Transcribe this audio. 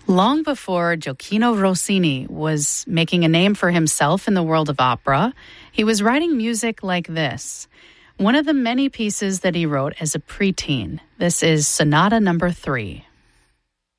Long before Gioacchino Rossini was making a name for himself in the world of opera, he was writing music like this. One of the many pieces that he wrote as a preteen. This is Sonata Number 3.